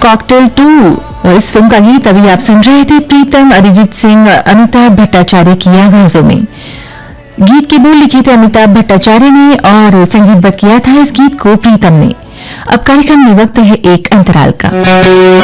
Cocktail 2 इस film का गीत अभी आप सुन रहे थे प्रीतम, अरिजीत सिंह, अमिताभ भट्टाचार्य की आवाजों में। गीत के बोल लिखे थे अमिताभ भट्टाचार्य ने और संगीतबद्ध किया था इस गीत को प्रीतम ने। अब कार्यक्रम में वक्त है एक अंतराल का।